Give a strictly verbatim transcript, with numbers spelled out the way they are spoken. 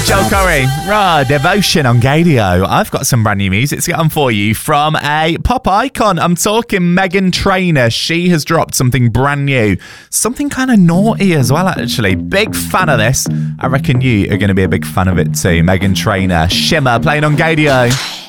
Joel Corey, Raw Devotion on Gadio. I've got some brand new music to get on for you from a pop icon. I'm talking Meghan Trainor. She has dropped something brand new. Something kind of naughty as well, actually. Big fan of this. I reckon you are going to be a big fan of it too. Meghan Trainor, Shimmer, playing on Gadio.